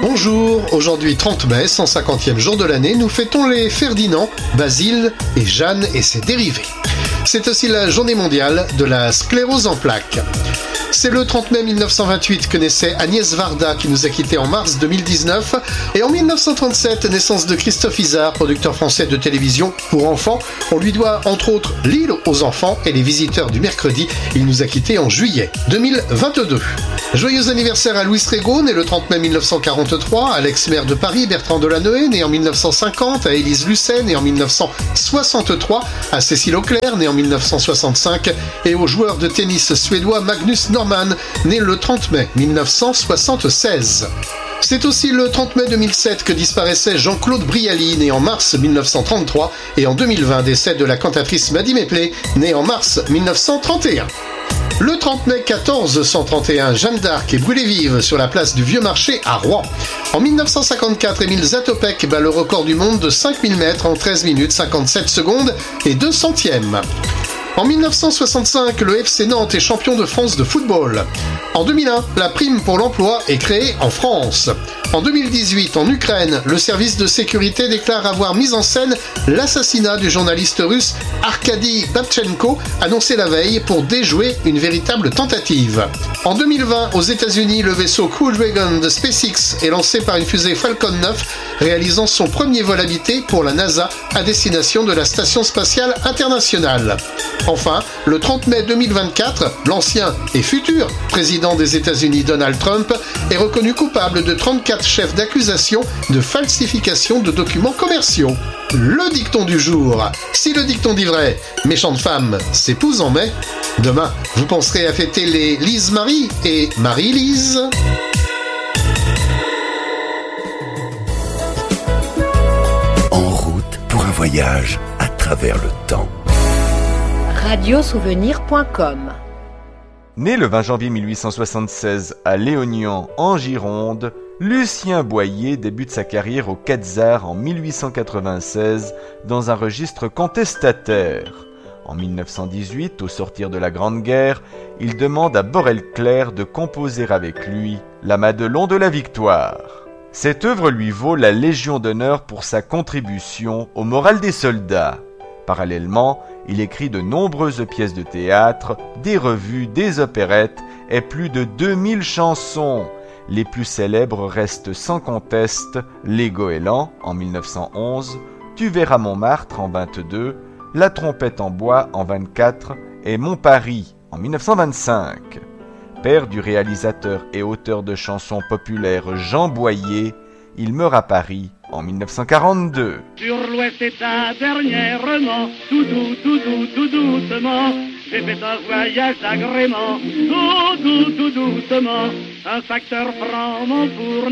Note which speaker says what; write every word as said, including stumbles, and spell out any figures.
Speaker 1: Bonjour, aujourd'hui trente mai, cent cinquantième jour de l'année, nous fêtons les Ferdinand, Basile et Jeanne et ses dérivés. C'est aussi la journée mondiale de la sclérose en plaques. C'est le trente mai mille neuf cent vingt-huit que naissait Agnès Varda qui nous a quittés en mars deux mille dix-neuf. Et en mille neuf cent trente-sept, naissance de Christophe Izard, producteur français de télévision pour enfants. On lui doit entre autres L'île aux enfants et Les visiteurs du mercredi. Il nous a quittés en juillet deux mille vingt-deux. Joyeux anniversaire à Louis Régaux, né le trente mai mille neuf cent quarante-trois, à l'ex-maire de Paris Bertrand Delanoë, né en mille neuf cent cinquante, à Élise Lucet, né en mille neuf cent soixante-trois, à Cécile Auclair, né en mille neuf cent soixante-cinq, et au joueur de tennis suédois Magnus Norman, né le trente mai mille neuf cent soixante-seize. C'est aussi le trente mai deux mille sept que disparaissait Jean-Claude Brialy, né en mars mille neuf cent trente-trois, et en deux mille vingt, décès de la cantatrice Maddy Méplé, née en mars mille neuf cent trente et un. Le trente mai quatorze cent trente et un, Jeanne d'Arc est brûlée vive sur la place du Vieux Marché à Rouen. En mille neuf cent cinquante-quatre, Émile Zatopek bat le record du monde de cinq mille mètres en treize minutes cinquante-sept secondes et deux centièmes. En mille neuf cent soixante-cinq, le F C Nantes est champion de France de football. En deux mille un, la prime pour l'emploi est créée en France. En deux mille dix-huit, en Ukraine, le service de sécurité déclare avoir mis en scène l'assassinat du journaliste russe Arkady Babchenko, annoncé la veille pour déjouer une véritable tentative. En deux mille vingt, aux États-Unis, le vaisseau Crew Dragon de SpaceX est lancé par une fusée Falcon neuf, réalisant son premier vol habité pour la NASA à destination de la Station spatiale internationale. Enfin, le trente mai deux mille vingt-quatre, l'ancien et futur président des États-Unis Donald Trump est reconnu coupable de trente-quatre chefs d'accusation de falsification de documents commerciaux. Le dicton du jour. Si le dicton dit vrai, méchante femme s'épouse en mai. Demain, vous penserez à fêter les Lise-Marie et Marie-Lise.
Speaker 2: En route pour un voyage à travers le temps.
Speaker 3: radio souvenir point com.
Speaker 4: Né le vingt janvier mille huit cent soixante-seize à Léognan, en Gironde, Lucien Boyer débute sa carrière au Quetzar en mille huit cent quatre-vingt-seize dans un registre contestataire. En mille neuf cent dix-huit, au sortir de la Grande Guerre, il demande à Borel-Clair de composer avec lui la Madelon de la Victoire. Cette œuvre lui vaut la Légion d'honneur pour sa contribution au moral des soldats. Parallèlement, il écrit de nombreuses pièces de théâtre, des revues, des opérettes et plus de deux mille chansons. Les plus célèbres restent sans conteste Les Goélands en mille neuf cent onze, Tu verras Montmartre en vingt-deux, La trompette en bois en vingt-quatre et Mon Paris en mille neuf cent vingt-cinq. Père du réalisateur et auteur de chansons populaires Jean Boyer, il meurt à Paris en mille neuf cent quarante-deux.
Speaker 5: Sur l'ouest état dernièrement, tout doux, tout doux, tout doucement, j'ai fait un voyage d'agrément, tout doux, tout doucement, un facteur prend mon fourneau.